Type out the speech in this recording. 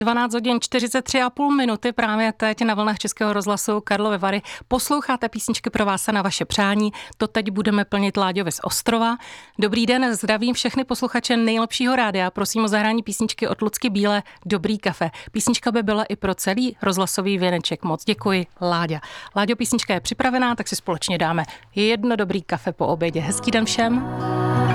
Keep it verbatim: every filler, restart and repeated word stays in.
dvanáct hodin čtyřicet tři a půl minuty právě teď na vlnách Českého rozhlasu Karlovy Vary. Posloucháte písničky pro vás a na vaše přání. To teď budeme plnit Láďovi z Ostrova. Dobrý den, zdravím všechny posluchače nejlepšího rádia. Prosím o zahrání písničky od Lucky Bílé Dobrý kafe. Písnička by byla i pro celý rozhlasový věneček. Moc děkuji, Láďa. Láďo, písnička je připravená, tak si společně dáme jedno dobrý kafe po obědě. Hezký den všem.